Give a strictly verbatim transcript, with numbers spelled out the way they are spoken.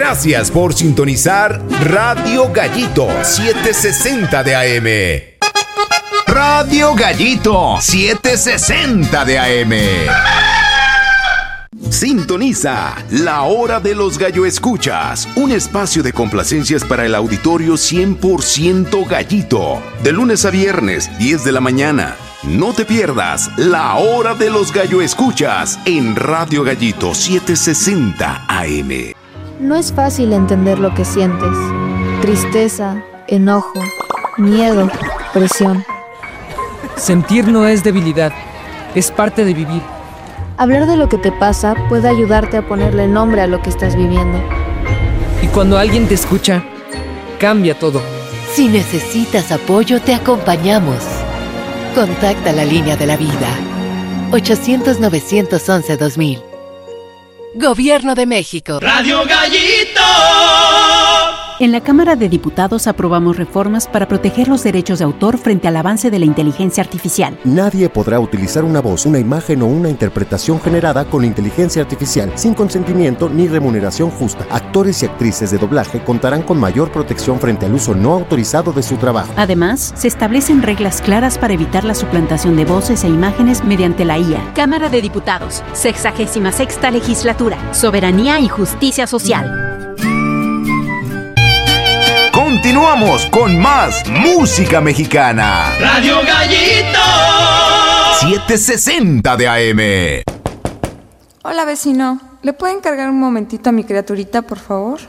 Gracias por sintonizar Radio Gallito setecientos sesenta de A M. Radio Gallito setecientos sesenta de A M. Sintoniza La Hora de los Gallo Escuchas, un espacio de complacencias para el auditorio cien por ciento gallito. De lunes a viernes, diez de la mañana. No te pierdas La Hora de los Gallo Escuchas en Radio Gallito setecientos sesenta A M. No es fácil entender lo que sientes. Tristeza, enojo, miedo, presión. Sentir no es debilidad, es parte de vivir. Hablar de lo que te pasa puede ayudarte a ponerle nombre a lo que estás viviendo. Y cuando alguien te escucha, cambia todo. Si necesitas apoyo, te acompañamos. Contacta la línea de la vida. ochocientos, novecientos once, dos mil. Gobierno de México. Radio Gallito. En la Cámara de Diputados aprobamos reformas para proteger los derechos de autor frente al avance de la inteligencia artificial. Nadie podrá utilizar una voz, una imagen o una interpretación generada con inteligencia artificial sin consentimiento ni remuneración justa. Actores y actrices de doblaje contarán con mayor protección frente al uso no autorizado de su trabajo. Además, se establecen reglas claras para evitar la suplantación de voces e imágenes mediante la I A. Cámara de Diputados, sexagésima sexta legislatura, soberanía y justicia social. Continuamos con más música mexicana. Radio Gallito setecientos sesenta de A M. Hola, vecino. ¿Le pueden cargar un momentito a mi criaturita, por favor?